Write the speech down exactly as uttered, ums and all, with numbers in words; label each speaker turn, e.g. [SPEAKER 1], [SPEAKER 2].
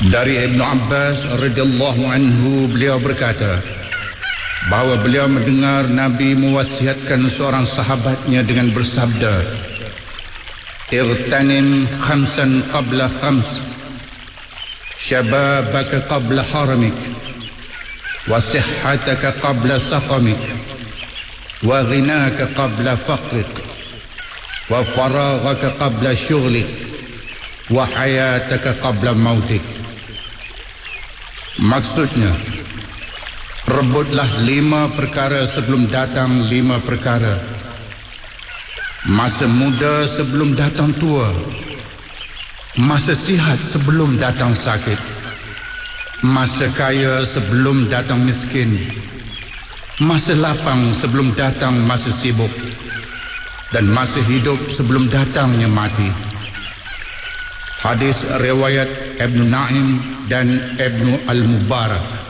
[SPEAKER 1] Dari Ibn Abbas radhiyallahu anhu, beliau berkata bahawa beliau mendengar Nabi mewasiatkan seorang sahabatnya dengan bersabda, "Igtanim khamsan qabla khams, syababaka qabla haramik, wa sihhataka qabla saqamik, wa ghinaka qabla faqrik, wa faraghaka qabla syughlik, wa hayataka qabla mautik." Maksudnya, rebutlah lima perkara sebelum datang lima perkara. Masa muda sebelum datang tua, masa sihat sebelum datang sakit, masa kaya sebelum datang miskin, masa lapang sebelum datang masa sibuk, dan masa hidup sebelum datangnya mati. Hadis riwayat Ibn Naim dan Ibn Al-Mubarak.